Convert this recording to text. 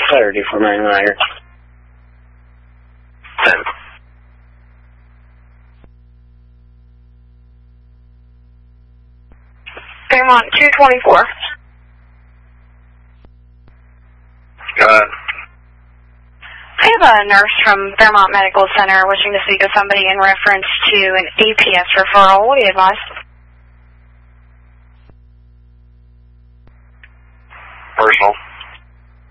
Saturday for my rider. 10. Fairmont 224. Go ahead. I have a nurse from Fairmont Medical Center wishing to speak with somebody in reference to an APS referral. What do you advise? Personal.